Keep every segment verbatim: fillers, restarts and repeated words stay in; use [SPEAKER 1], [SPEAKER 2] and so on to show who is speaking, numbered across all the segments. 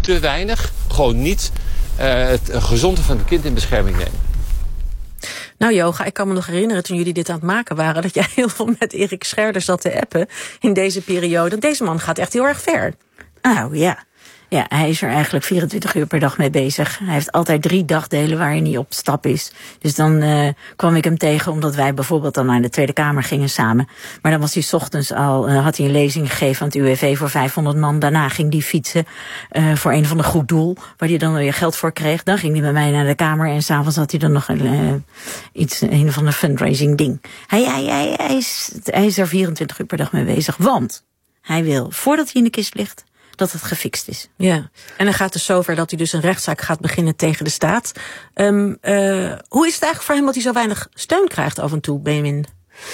[SPEAKER 1] te weinig gewoon niet uh, het gezonde van het kind in bescherming nemen.
[SPEAKER 2] Nou Yoga, ik kan me nog herinneren toen jullie dit aan het maken waren, dat jij heel veel met Erik Scherder zat te appen in deze periode. Deze man gaat echt heel erg ver.
[SPEAKER 3] Nou ja. Ja, hij is er eigenlijk vierentwintig uur per dag mee bezig. Hij heeft altijd drie dagdelen waarin hij op stap is. Dus dan uh, kwam ik hem tegen omdat wij bijvoorbeeld dan naar de Tweede Kamer gingen samen. Maar dan was hij 's ochtends al, uh, had hij een lezing gegeven aan het U W V voor vijfhonderd man. Daarna ging hij fietsen uh, voor een van een goed doel, waar hij dan weer geld voor kreeg. Dan ging hij met mij naar de Kamer en s'avonds had hij dan nog een, uh, iets, een van een fundraising ding. Hij, hij, hij, hij, is, hij is er vierentwintig uur per dag mee bezig, want hij wil, voordat hij in de kist ligt, dat het gefixt is.
[SPEAKER 2] Ja, en dan gaat dus zover dat hij dus een rechtszaak gaat beginnen tegen de staat. Um, uh, hoe is het eigenlijk voor hem dat hij zo weinig steun krijgt af en toe, Benjamin?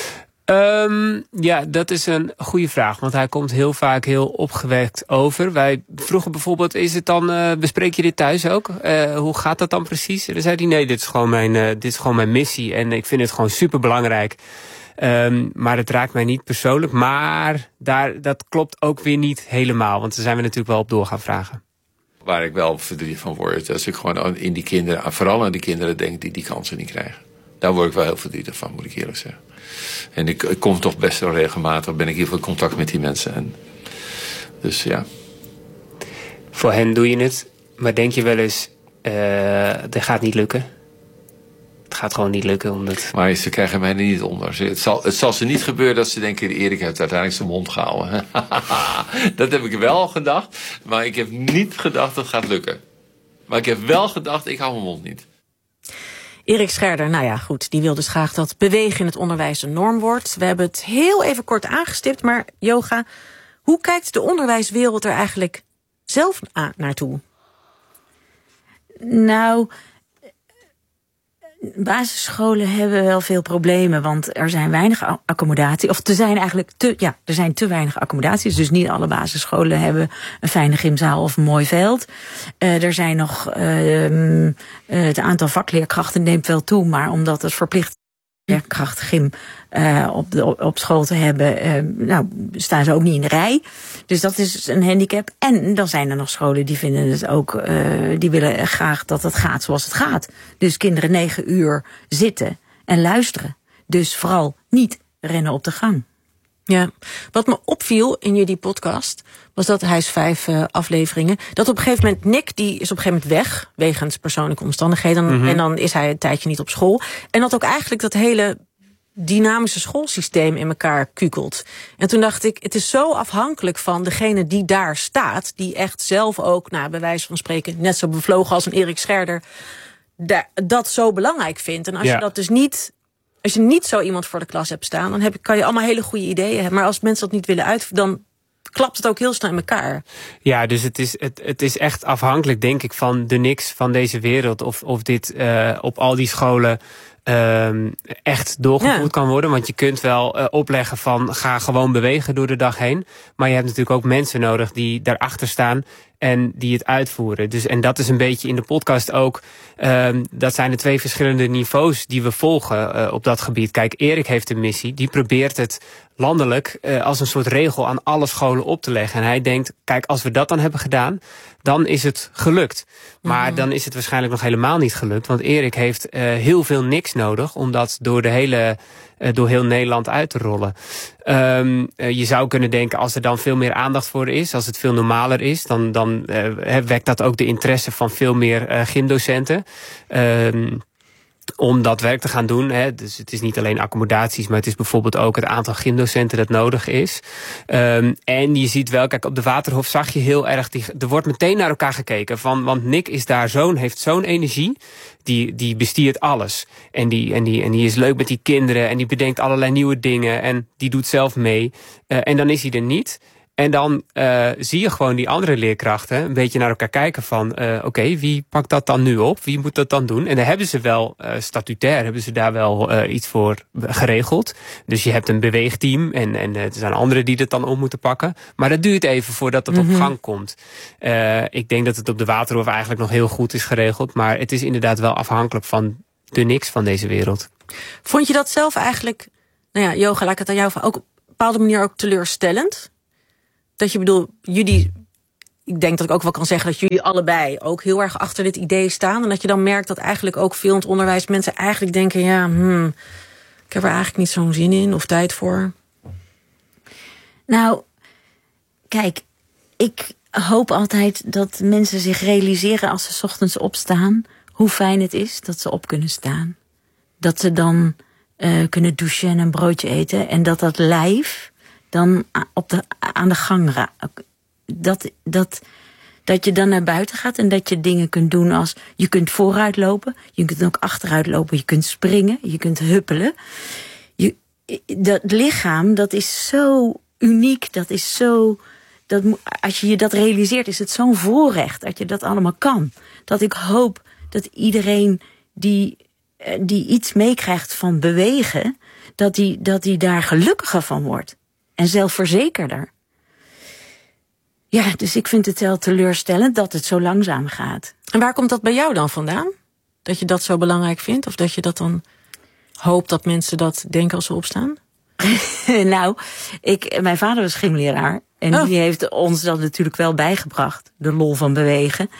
[SPEAKER 4] Um, ja, dat is een goede vraag, want hij komt heel vaak heel opgewekt over. Wij vroegen bijvoorbeeld, is het dan, uh, bespreek je dit thuis ook? Uh, hoe gaat dat dan precies? En dan zei hij, nee, dit is gewoon mijn, uh, dit is gewoon mijn missie en ik vind het gewoon superbelangrijk. Um, maar het raakt mij niet persoonlijk. Maar daar, dat klopt ook weer niet helemaal. Want daar zijn we natuurlijk wel op door gaan vragen.
[SPEAKER 5] Waar ik wel verdrietig van word, als ik gewoon in die kinderen, vooral aan die kinderen denk die die kansen niet krijgen. Daar word ik wel heel verdrietig van, moet ik eerlijk zeggen. En ik, ik kom toch best wel regelmatig, ben ik hier in contact met die mensen. En dus ja.
[SPEAKER 4] Voor hen doe je het, maar denk je wel eens, uh, dat gaat niet lukken? Het gaat gewoon niet lukken. Omdat...
[SPEAKER 5] Maar ze krijgen mij er niet onder. Het zal, het zal ze niet gebeuren dat ze denken, Erik heeft uiteindelijk zijn mond gehouden. Dat heb ik wel gedacht. Maar ik heb niet gedacht dat het gaat lukken. Maar ik heb wel gedacht, ik hou mijn mond niet.
[SPEAKER 2] Erik Scherder, nou ja, goed, die wil dus graag dat bewegen in het onderwijs een norm wordt. We hebben het heel even kort aangestipt, maar Yoga, hoe kijkt de onderwijswereld er eigenlijk zelf naartoe?
[SPEAKER 3] Nou, basisscholen hebben wel veel problemen, want er zijn weinig accommodatie, of er zijn eigenlijk te, ja, er zijn te weinig accommodaties, dus niet alle basisscholen hebben een fijne gymzaal of een mooi veld. Uh, er zijn nog, uh, uh, het aantal vakleerkrachten neemt wel toe, maar omdat het verplicht leerkracht gym uh, op, de, op school te hebben, uh, nou, staan ze ook niet in de rij. Dus dat is een handicap. En dan zijn er nog scholen die vinden het ook, uh, die willen graag dat het gaat zoals het gaat. Dus kinderen negen uur zitten en luisteren. Dus vooral niet rennen op de gang.
[SPEAKER 2] Ja, wat me opviel in jullie podcast was dat hij is vijf uh, afleveringen. Dat op een gegeven moment Nick, die is op een gegeven moment weg wegens persoonlijke omstandigheden. Mm-hmm. En dan is hij een tijdje niet op school. En dat ook eigenlijk dat hele dynamische schoolsysteem in elkaar kukelt. En toen dacht ik, het is zo afhankelijk van degene die daar staat, die echt zelf ook, nou, bij wijze van spreken, net zo bevlogen als een Erik Scherder, daar, dat zo belangrijk vindt. En als ja. je dat dus niet, als je niet zo iemand voor de klas hebt staan, dan heb, kan je allemaal hele goede ideeën hebben. Maar als mensen dat niet willen uit, dan klapt het ook heel snel in elkaar.
[SPEAKER 4] Ja, dus het is, het, het is echt afhankelijk, denk ik, van de niks van deze wereld. Of, of dit uh, op al die scholen Um, echt doorgevoerd ja. kan worden. Want je kunt wel uh, opleggen van ga gewoon bewegen door de dag heen. Maar je hebt natuurlijk ook mensen nodig die daarachter staan en die het uitvoeren. Dus, en dat is een beetje in de podcast ook, um, dat zijn de twee verschillende niveaus die we volgen uh, op dat gebied. Kijk, Erik heeft een missie, die probeert het landelijk uh, als een soort regel aan alle scholen op te leggen. En hij denkt, kijk, als we dat dan hebben gedaan, dan is het gelukt. Maar mm-hmm. dan is het waarschijnlijk nog helemaal niet gelukt. Want Erik heeft uh, heel veel niks nodig om dat door, de hele, uh, door heel Nederland uit te rollen. Um, uh, je zou kunnen denken, als er dan veel meer aandacht voor is, als het veel normaler is, dan, dan uh, wekt dat ook de interesse van veel meer uh, gymdocenten. Um, om dat werk te gaan doen. Hè. Dus het is niet alleen accommodaties, maar het is bijvoorbeeld ook het aantal gymdocenten dat nodig is. Um, en je ziet wel, kijk, op de Waterhof zag je heel erg, die, er wordt meteen naar elkaar gekeken. Van, want Nick is daar zo'n, heeft zo'n energie, die, die bestiert alles. En die, en, die, en die is leuk met die kinderen en die bedenkt allerlei nieuwe dingen en die doet zelf mee. Uh, en dan is hij er niet. En dan uh, zie je gewoon die andere leerkrachten een beetje naar elkaar kijken van, uh, oké, okay, wie pakt dat dan nu op? Wie moet dat dan doen? En dan hebben ze wel, uh, statutair, hebben ze daar wel uh, iets voor geregeld. Dus je hebt een beweegteam en, en uh, er zijn anderen die het dan op moeten pakken. Maar dat duurt even voordat het mm-hmm. op gang komt. Uh, ik denk dat het op de Waterhof eigenlijk nog heel goed is geregeld. Maar het is inderdaad wel afhankelijk van de niks van deze wereld.
[SPEAKER 2] Vond je dat zelf eigenlijk, nou ja, Yoga, laat ik het aan jou vragen, ook op een bepaalde manier ook teleurstellend? Dat je bedoel, jullie, ik denk dat ik ook wel kan zeggen dat jullie allebei ook heel erg achter dit idee staan. En dat je dan merkt dat eigenlijk ook veel in het onderwijs mensen eigenlijk denken, ja, hmm, ik heb er eigenlijk niet zo'n zin in of tijd voor.
[SPEAKER 3] Nou, kijk, ik hoop altijd dat mensen zich realiseren als ze 's ochtends opstaan hoe fijn het is dat ze op kunnen staan. Dat ze dan uh, kunnen douchen en een broodje eten. En dat dat lijf dan op de, aan de gang raakt. Dat, dat, dat je dan naar buiten gaat en dat je dingen kunt doen als je kunt vooruit lopen. Je kunt ook achteruit lopen. Je kunt springen. Je kunt huppelen. Je, dat lichaam, dat is zo uniek. Dat is zo... Dat, als je je dat realiseert, is het zo'n voorrecht dat je dat allemaal kan. Dat ik hoop dat iedereen die, die iets meekrijgt van bewegen, dat die, dat die daar gelukkiger van wordt. En zelfverzekerder. Ja, dus ik vind het wel teleurstellend dat het zo langzaam gaat.
[SPEAKER 2] En waar komt dat bij jou dan vandaan? Dat je dat zo belangrijk vindt? Of dat je dat dan hoopt dat mensen dat denken als ze opstaan?
[SPEAKER 3] Nou, ik, mijn vader was gymleraar. En
[SPEAKER 2] oh.
[SPEAKER 3] die heeft ons dat natuurlijk wel bijgebracht. De lol van bewegen.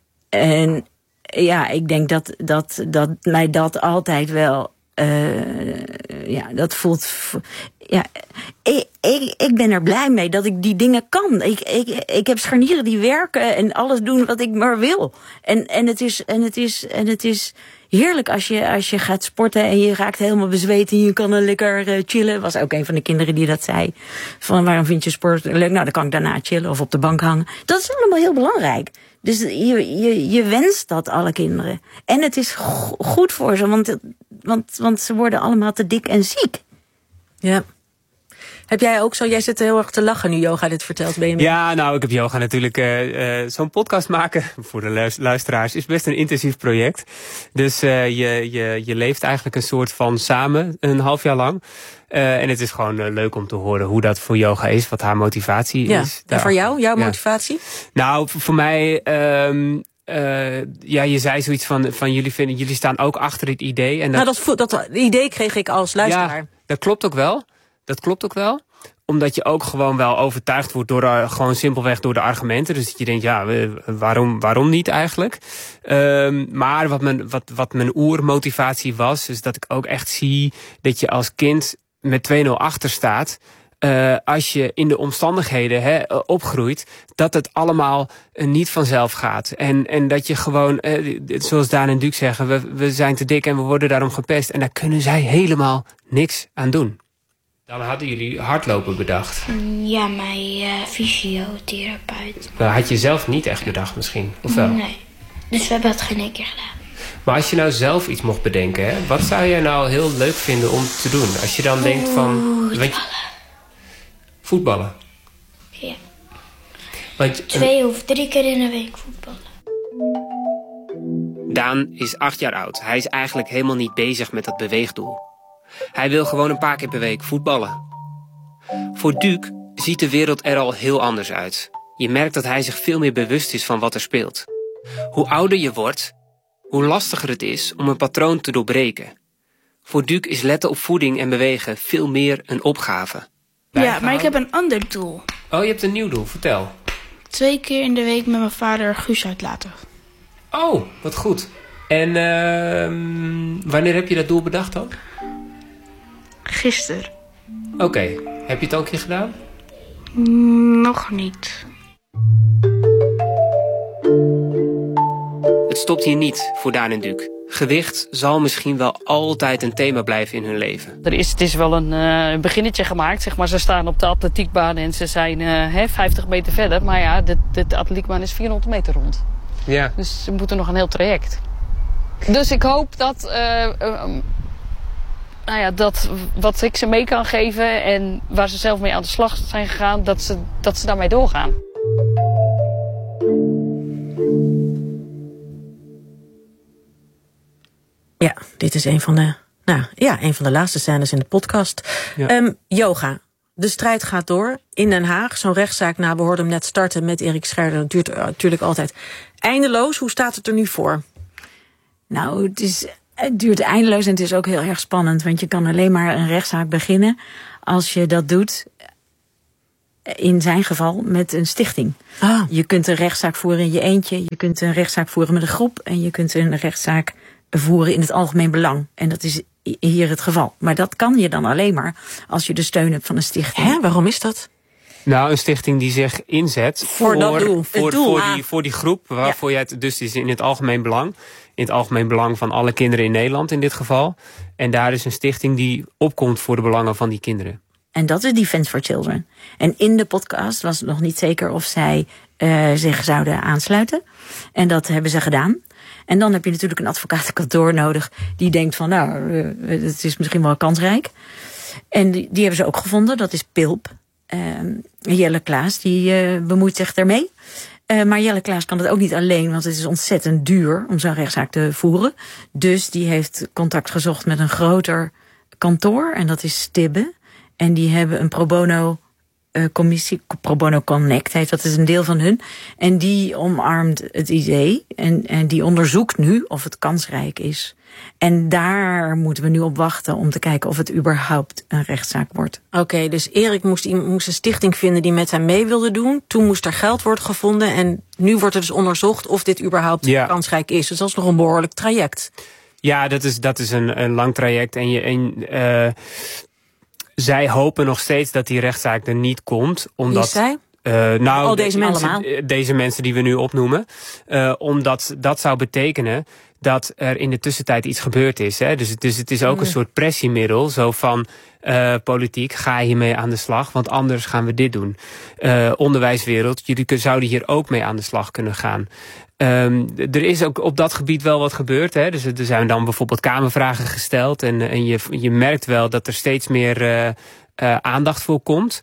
[SPEAKER 3] En ja, ik denk dat, dat, dat mij dat altijd wel... Uh, ja, dat voelt... Ja, ik, ik, ik ben er blij mee dat ik die dingen kan. Ik, ik, ik heb scharnieren die werken en alles doen wat ik maar wil. En, en, het, is, en, het, is, en het is heerlijk als je, als je gaat sporten en je raakt helemaal bezweet en je kan dan lekker uh, chillen. Was ook een van de kinderen die dat zei. Van waarom vind je sport leuk? Nou, dan kan ik daarna chillen of op de bank hangen. Dat is allemaal heel belangrijk. Dus je, je, je wenst dat alle kinderen. En het is go- goed voor ze, want, want, want ze worden allemaal te dik en ziek.
[SPEAKER 2] Ja. Heb jij ook zo, jij zit heel erg te lachen nu yoga dit vertelt, ben je mee?
[SPEAKER 4] Ja, nou, ik heb yoga natuurlijk, uh, uh, zo'n podcast maken voor de luisteraars is best een intensief project. Dus uh, je, je, je leeft eigenlijk een soort van samen een half jaar lang. Uh, en het is gewoon uh, leuk om te horen hoe dat voor yoga is, wat haar motivatie
[SPEAKER 2] ja.
[SPEAKER 4] is.
[SPEAKER 2] En voor jou, jouw ja. motivatie?
[SPEAKER 4] Nou, voor mij... Um, Uh, ja, je zei zoiets van, van jullie vinden, jullie staan ook achter dit idee. En dat,
[SPEAKER 2] nou, dat, dat idee kreeg ik als luisteraar.
[SPEAKER 4] Ja, dat klopt ook wel. Dat klopt ook wel. Omdat je ook gewoon wel overtuigd wordt door uh, gewoon simpelweg door de argumenten. Dus dat je denkt, ja, uh, waarom, waarom niet eigenlijk? Uh, maar wat mijn, wat, wat mijn oermotivatie was, is dat ik ook echt zie dat je als kind met twee nul achter staat. Uh, als je in de omstandigheden he, uh, opgroeit, dat het allemaal uh, niet vanzelf gaat. En, en dat je gewoon, uh, zoals Daan en Duc zeggen, we, we zijn te dik en we worden daarom gepest. En daar kunnen zij helemaal niks aan doen. Dan hadden jullie hardlopen bedacht.
[SPEAKER 6] Ja, mijn uh, fysiotherapeut.
[SPEAKER 4] Dat had je zelf niet echt bedacht misschien, of wel?
[SPEAKER 6] Nee, dus we hebben het geen één keer gedaan.
[SPEAKER 4] Maar als je nou zelf iets mocht bedenken, hè, wat zou jij nou heel leuk vinden om te doen? Als je dan denkt van...
[SPEAKER 6] Voetballen.
[SPEAKER 4] Voetballen?
[SPEAKER 6] Ja.
[SPEAKER 4] Want,
[SPEAKER 6] Twee of drie keer in de week voetballen.
[SPEAKER 4] Daan is acht jaar oud. Hij is eigenlijk helemaal niet bezig met dat beweegdoel. Hij wil gewoon een paar keer per week voetballen. Voor Duc ziet de wereld er al heel anders uit. Je merkt dat hij zich veel meer bewust is van wat er speelt. Hoe ouder je wordt, hoe lastiger het is om een patroon te doorbreken. Voor Duc is letten op voeding en bewegen veel meer een opgave.
[SPEAKER 7] Ja, maar ik heb een ander doel.
[SPEAKER 4] Oh, je hebt een nieuw doel. Vertel.
[SPEAKER 7] Twee keer in de week met mijn vader Guus uitlaten.
[SPEAKER 4] Oh, wat goed. En uh, wanneer heb je dat doel bedacht dan?
[SPEAKER 7] Gisteren.
[SPEAKER 4] Oké. Okay. Heb je het al een keer gedaan?
[SPEAKER 7] Nog niet.
[SPEAKER 4] Het stopt hier niet voor Daan en Duc. Gewicht zal misschien wel altijd een thema blijven in hun leven.
[SPEAKER 8] Er is, het is wel een uh, beginnetje gemaakt. Zeg maar. Ze staan op de atletiekbaan en ze zijn uh, hè, vijftig meter verder. Maar ja, de, de, de atletiekbaan is vierhonderd meter rond.
[SPEAKER 4] Ja.
[SPEAKER 8] Dus ze moeten nog een heel traject. Dus ik hoop dat, uh, uh, nou ja, dat wat ik ze mee kan geven en waar ze zelf mee aan de slag zijn gegaan, dat ze, dat ze daarmee doorgaan.
[SPEAKER 2] Ja, dit is een van de, nou, ja, een van de laatste scènes in de podcast. Ja. Um, yoga. De strijd gaat door in Den Haag. Zo'n rechtszaak, nou, we hoorden hem net starten met Erik Scherder. Dat duurt uh, natuurlijk altijd eindeloos. Hoe staat het er nu voor?
[SPEAKER 3] Nou, het, is, het duurt eindeloos en het is ook heel erg spannend. Want je kan alleen maar een rechtszaak beginnen als je dat doet in zijn geval met een stichting.
[SPEAKER 2] Ah.
[SPEAKER 3] Je kunt een rechtszaak voeren in je eentje. Je kunt een rechtszaak voeren met een groep. En je kunt een rechtszaak voeren in het algemeen belang. En dat is hier het geval. Maar dat kan je dan alleen maar als je de steun hebt van een stichting.
[SPEAKER 2] Hè, waarom is dat?
[SPEAKER 4] Nou, een stichting die zich inzet
[SPEAKER 2] voor, voor dat doel.
[SPEAKER 4] Voor,
[SPEAKER 2] doel.
[SPEAKER 4] voor,
[SPEAKER 2] Ah.
[SPEAKER 4] die, voor die groep waarvoor ja. je het dus is in het algemeen belang. In het algemeen belang van alle kinderen in Nederland in dit geval. En daar is een stichting die opkomt voor de belangen van die kinderen.
[SPEAKER 3] En dat is Defence for Children. En in de podcast was het nog niet zeker of zij uh, zich zouden aansluiten. En dat hebben ze gedaan. En dan heb je natuurlijk een advocatenkantoor nodig die denkt van nou, uh, het is misschien wel kansrijk. En die, die hebben ze ook gevonden, dat is Pilp. Uh, Jelle Klaas, die uh, bemoeit zich daarmee. Uh, maar Jelle Klaas kan het ook niet alleen, want het is ontzettend duur om zo'n rechtszaak te voeren. Dus die heeft contact gezocht met een groter kantoor, en dat is Stibbe. En die hebben een pro bono uh, commissie, Pro Bono Connect heet, dat is een deel van hun. En die omarmt het idee en, en die onderzoekt nu of het kansrijk is. En daar moeten we nu op wachten om te kijken of het überhaupt een rechtszaak wordt.
[SPEAKER 2] Oké, okay, dus Erik moest, moest een stichting vinden die met hem mee wilde doen. Toen moest er geld worden gevonden en nu wordt er dus onderzocht of dit überhaupt ja. kansrijk is. Dus dat is nog een behoorlijk traject.
[SPEAKER 4] Ja, dat is, dat is een, een lang traject. En, je, en uh, zij hopen nog steeds dat die rechtszaak er niet komt. Omdat,
[SPEAKER 2] Wie zij?
[SPEAKER 4] Uh, nou,
[SPEAKER 2] Al deze mensen.
[SPEAKER 4] Allemaal. Deze mensen die we nu opnoemen. Uh, omdat dat zou betekenen dat er in de tussentijd iets gebeurd is. Hè? Dus, dus het is ook mm. een soort pressiemiddel. Zo van, uh, politiek, ga hiermee aan de slag. Want anders gaan we dit doen. Uh, onderwijswereld, jullie zouden hier ook mee aan de slag kunnen gaan. Um, er is ook op dat gebied wel wat gebeurd. Hè? Dus er zijn dan bijvoorbeeld kamervragen gesteld. En, en je, je merkt wel dat er steeds meer uh, uh, aandacht voor komt.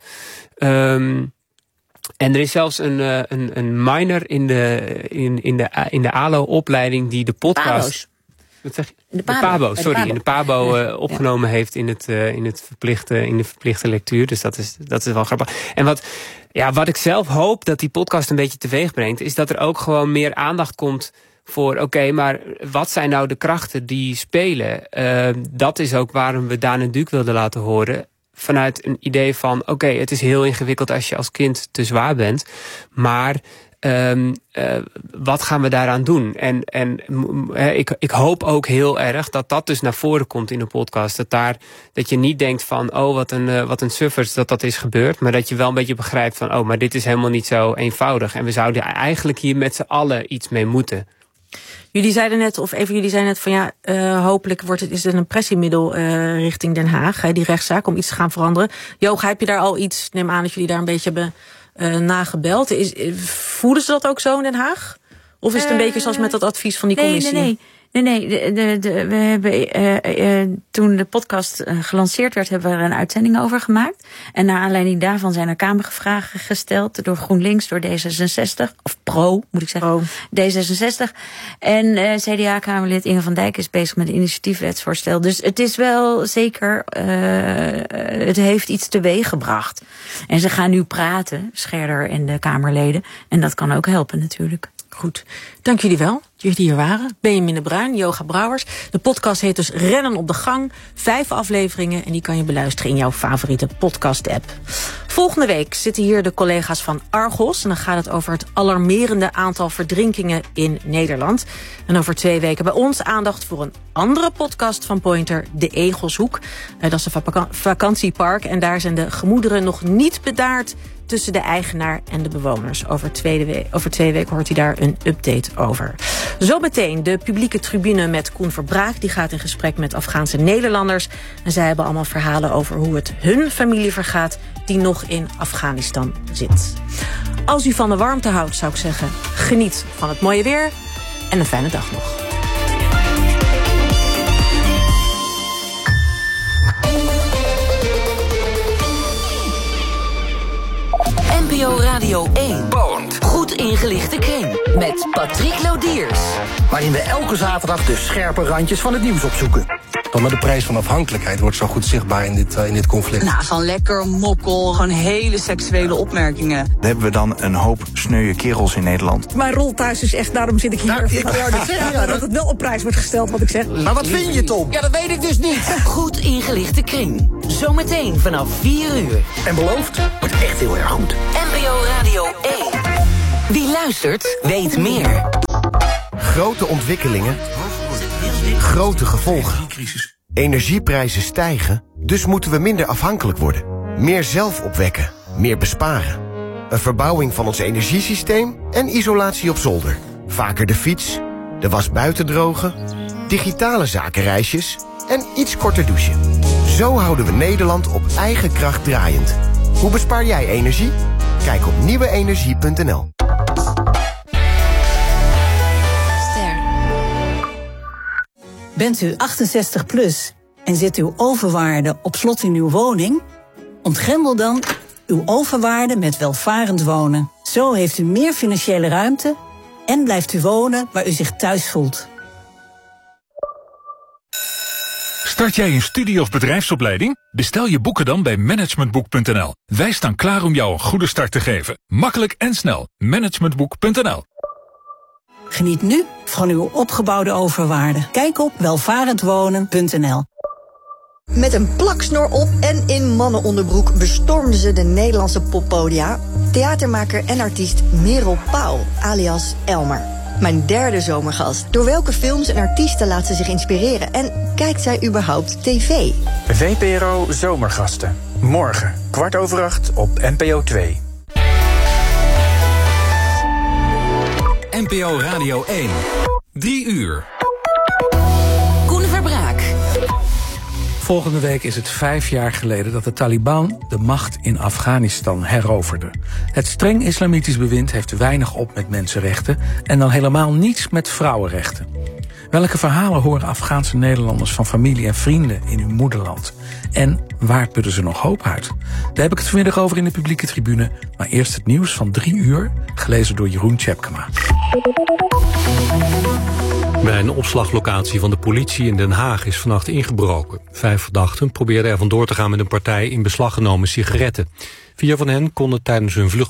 [SPEAKER 4] Um, En er is zelfs een, een, een minor in de, in, in de, in de A L O-opleiding die de podcast...
[SPEAKER 3] Pabo's.
[SPEAKER 4] Wat zeg je?
[SPEAKER 3] In de Pabo.
[SPEAKER 4] De Pabo, sorry.
[SPEAKER 3] De Pabo.
[SPEAKER 4] In de Pabo uh,
[SPEAKER 3] ja.
[SPEAKER 4] opgenomen ja. heeft in, het, uh, in, het verplichte, in de verplichte lectuur. Dus dat is, dat is wel grappig. En wat, ja, wat ik zelf hoop dat die podcast een beetje teweeg brengt, is dat er ook gewoon meer aandacht komt voor, oké, okay, maar wat zijn nou de krachten die spelen? Uh, dat is ook waarom we Daan en Duc wilden laten horen. Vanuit een idee van, oké, okay, het is heel ingewikkeld als je als kind te zwaar bent. Maar um, uh, wat gaan we daaraan doen? En, en uh, ik, ik hoop ook heel erg dat dat dus naar voren komt in de podcast. Dat, daar, dat je niet denkt van, oh, wat een, uh, wat een suffers dat dat is gebeurd. Maar dat je wel een beetje begrijpt van, oh, maar dit is helemaal niet zo eenvoudig. En we zouden eigenlijk hier met z'n allen iets mee moeten.
[SPEAKER 2] Jullie zeiden net, of even jullie zeiden net van ja, uh, hopelijk wordt het, is het een pressiemiddel uh, richting Den Haag, hè, die rechtszaak, om iets te gaan veranderen. Joga, heb je daar al iets, neem aan dat jullie daar een beetje hebben uh, nagebeld. Is, voelen ze dat ook zo in Den Haag? Of is het een uh, beetje zoals met dat advies van die
[SPEAKER 3] nee,
[SPEAKER 2] commissie?
[SPEAKER 3] Nee, nee. Nee, nee, de, de, de, we hebben uh, uh, toen de podcast uh, gelanceerd werd, hebben we er een uitzending over gemaakt. En naar aanleiding daarvan zijn er kamervragen gesteld door GroenLinks, door D zesenzestig, of Pro, moet ik zeggen, Pro. D zesenzestig. En uh, C D A-kamerlid Inge van Dijk is bezig met een initiatiefwetsvoorstel. Dus het is wel zeker, uh, het heeft iets teweeg gebracht. En ze gaan nu praten, Scherder en de Kamerleden. En dat kan ook helpen natuurlijk.
[SPEAKER 2] Goed, dank jullie wel dat jullie hier waren. Benjamin de Bruin, Joga Brouwers. De podcast heet dus Rennen op de Gang. Vijf afleveringen en die kan je beluisteren in jouw favoriete podcast-app. Volgende week zitten hier de collega's van Argos. En dan gaat het over het alarmerende aantal verdrinkingen in Nederland. En over twee weken bij ons aandacht voor een andere podcast van Pointer, De Egelshoek. Dat is een vak- vakantiepark en daar zijn de gemoederen nog niet bedaard tussen de eigenaar en de bewoners. Over twee, we- over twee weken hoort hij daar een update over. Zometeen de publieke tribune met Koen Verbraak. Die gaat in gesprek met Afghaanse Nederlanders. En zij hebben allemaal verhalen over hoe het hun familie vergaat die nog in Afghanistan zit. Als u van de warmte houdt, zou ik zeggen, geniet van het mooie weer en een fijne dag nog.
[SPEAKER 9] N P O Radio één. Bond. Goed ingelichte kring. Met Patrick Lodiers.
[SPEAKER 10] Waarin we elke zaterdag de scherpe randjes van het nieuws opzoeken. Maar de prijs van afhankelijkheid wordt zo goed zichtbaar in dit, uh, in dit conflict.
[SPEAKER 11] Nou, van lekker, mokkel, gewoon hele seksuele opmerkingen.
[SPEAKER 12] Dan hebben we dan een hoop sneuwe kerels in Nederland.
[SPEAKER 13] Mijn rol thuis is echt, daarom zit ik hier. Nou, ik wou dat zeggen, ja, dat het wel op prijs wordt gesteld wat ik zeg.
[SPEAKER 9] Maar wat vind je, Tom? Ja, dat weet ik dus niet. Goed ingelichte kring. Zometeen vanaf vier uur.
[SPEAKER 10] En beloofd, wordt echt heel erg goed.
[SPEAKER 9] N P O Radio één. Wie luistert, weet meer.
[SPEAKER 14] Grote ontwikkelingen, grote gevolgen. Energieprijzen stijgen, dus moeten we minder afhankelijk worden. Meer zelf opwekken, meer besparen. Een verbouwing van ons energiesysteem en isolatie op zolder. Vaker de fiets, de was buiten drogen, digitale zakenreisjes en iets korter douchen. Zo houden we Nederland op eigen kracht draaiend. Hoe bespaar jij energie? Kijk op nieuwe energie punt n l.
[SPEAKER 15] Bent u achtenzestig plus en zit uw overwaarde op slot in uw woning? Ontgrendel dan uw overwaarde met welvarend wonen. Zo heeft u meer financiële ruimte en blijft u wonen waar u zich thuis voelt.
[SPEAKER 16] Start jij een studie- of bedrijfsopleiding? Bestel je boeken dan bij managementboek punt n l. Wij staan klaar om jou een goede start te geven. Makkelijk en snel. managementboek punt n l.
[SPEAKER 15] Geniet nu van uw opgebouwde overwaarde. Kijk op welvarendwonen punt n l.
[SPEAKER 17] Met een plaksnor op en in mannenonderbroek bestormden ze de Nederlandse poppodia. Theatermaker en artiest Merel Pauw, alias Elmer. Mijn derde zomergast. Door welke films en artiesten laat ze zich inspireren? En kijkt zij überhaupt tv?
[SPEAKER 18] V P R O Zomergasten. Morgen, kwart over acht op N P O twee.
[SPEAKER 19] N P O Radio één. Drie uur.
[SPEAKER 9] Koen Verbraak.
[SPEAKER 20] Volgende week is het vijf jaar geleden dat de Taliban de macht in Afghanistan heroverde. Het streng islamitisch bewind heeft weinig op met mensenrechten en dan helemaal niets met vrouwenrechten. Welke verhalen horen Afghaanse Nederlanders van familie en vrienden in hun moederland? En waar putten ze nog hoop uit? Daar heb ik het vanmiddag over in de publieke tribune. Maar eerst het nieuws van drie uur, gelezen door Jeroen Tjepkema.
[SPEAKER 21] Bij een opslaglocatie van de politie in Den Haag is vannacht ingebroken. Vijf verdachten probeerden er vandoor te gaan met een partij in beslag genomen sigaretten. Vier van hen konden tijdens hun vlucht